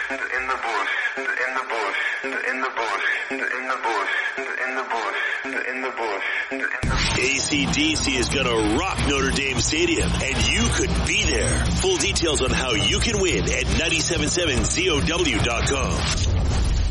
AC/DC is going to rock Notre Dame Stadium, and you could be there. Full details on how you can win at 977ZOW.com.